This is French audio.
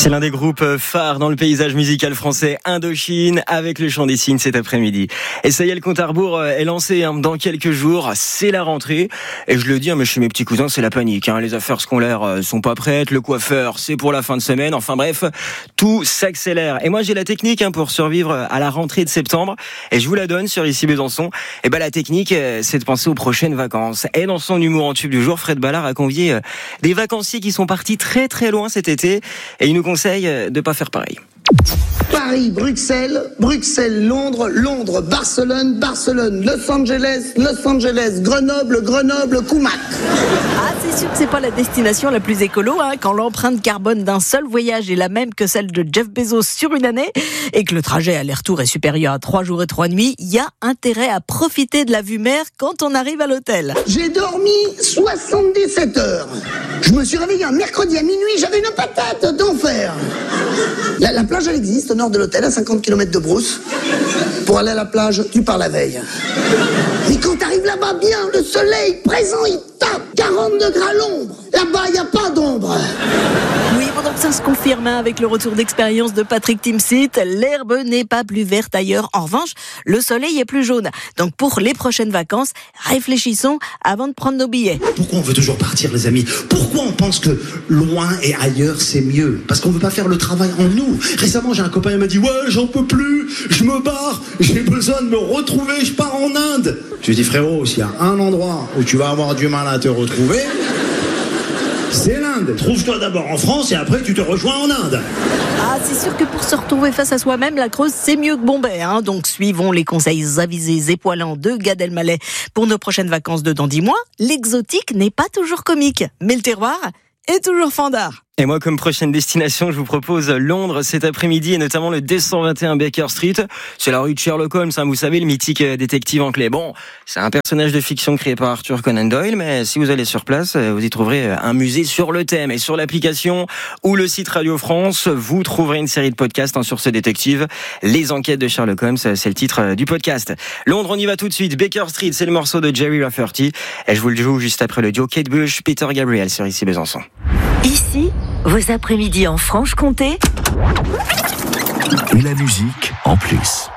C'est l'un des groupes phares dans le paysage musical français, Indochine, avec le chant des cygnes cet après-midi. Et ça y est, le compte à rebours est lancé dans quelques jours. C'est la rentrée. Et je le dis, mais chez mes petits cousins, c'est la panique. Les affaires scolaires sont pas prêtes. Le coiffeur, c'est pour la fin de semaine. Enfin bref, tout s'accélère. Et moi, j'ai la technique pour survivre à la rentrée de septembre. Et je vous la donne sur Ici Besançon. Et la technique, c'est de penser aux prochaines vacances. Et dans son humour en tube du jour, Fred Ballard a convié des vacanciers qui sont partis très très loin cet été. Et il nous conseille de pas faire pareil. Paris, Bruxelles, Bruxelles, Londres, Londres, Barcelone, Barcelone, Los Angeles, Los Angeles, Grenoble, Grenoble, Kumak. Ah, c'est sûr que c'est pas la destination la plus écolo, quand l'empreinte carbone d'un seul voyage est la même que celle de Jeff Bezos sur une année et que le trajet aller-retour est supérieur à 3 jours et 3 nuits, il y a intérêt à profiter de la vue mer quand on arrive à l'hôtel. J'ai dormi 77 heures. Je me suis réveillé un mercredi à minuit, j'avais une patate d'enfer. La plage, elle existe au nord de l'hôtel, à 50 km de Brousse. Pour aller à la plage, tu pars la veille. Mais quand t'arrives là-bas bien, le soleil présent, il tape 40 degrés à l'ombre. Là-bas, il n'y a pas d'ombre. Oui, donc ça se confirme avec le retour d'expérience de Patrick Timsit. L'herbe n'est pas plus verte ailleurs. En revanche, le soleil est plus jaune. Donc pour les prochaines vacances, réfléchissons avant de prendre nos billets. Pourquoi on veut toujours partir, les amis ? Pourquoi on pense que loin et ailleurs, c'est mieux ? Parce qu'on ne veut pas faire le travail en nous. Récemment, j'ai un copain qui m'a dit « Ouais, j'en peux plus, je me barre, j'ai besoin de me retrouver, je pars en Inde. » Je lui ai dit « Frérot, s'il y a un endroit où tu vas avoir du mal à te retrouver, c'est l'Inde. Trouve-toi d'abord en France et après tu te rejoins en Inde. » Ah, c'est sûr que pour se retrouver face à soi-même, la Creuse, c'est mieux que Bombay. Donc suivons les conseils avisés et poilants de Gad Elmaleh pour nos prochaines vacances de dans 10 mois. L'exotique n'est pas toujours comique, mais le terroir est toujours fandard. Et moi, comme prochaine destination, je vous propose Londres cet après-midi et notamment le 221 Baker Street. C'est la rue de Sherlock Holmes, vous savez, le mythique détective anglais. Bon, c'est un personnage de fiction créé par Arthur Conan Doyle, mais si vous allez sur place, vous y trouverez un musée sur le thème. Et sur l'application ou le site Radio France, vous trouverez une série de podcasts sur ce détective. Les enquêtes de Sherlock Holmes, c'est le titre du podcast. Londres, on y va tout de suite. Baker Street, c'est le morceau de Jerry Rafferty. Et je vous le joue juste après le duo Kate Bush, Peter Gabriel sur Ici Besançon. Ici, vos après-midi en Franche-Comté. Et la musique en plus.